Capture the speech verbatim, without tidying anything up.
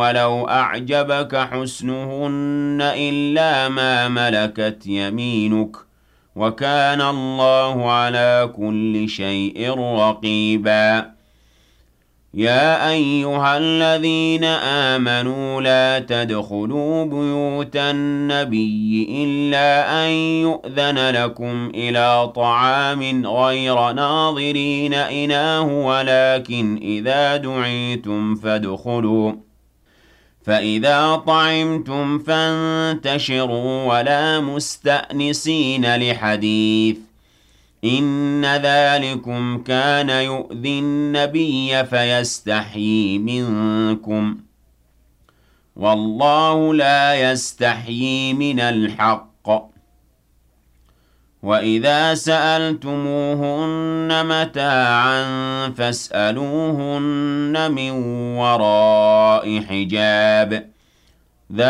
ولو أعجبك حسنهن إلا ما ملكت يمينك وكان الله على كل شيء رقيبا. يا أيها الذين آمنوا لا تدخلوا بيوت النبي إلا أن يؤذن لكم إلى طعام غير ناظرين إناه ولكن إذا دعيتم فادخلوا فإذا طعمتم فانتشروا ولا مستأنسين لحديث إن ذلكم كان يؤذي النبي فيستحيي منكم والله لا يستحيي من الحق. وإذا سألتموهن متاعا فاسألوهن من وراء حجاب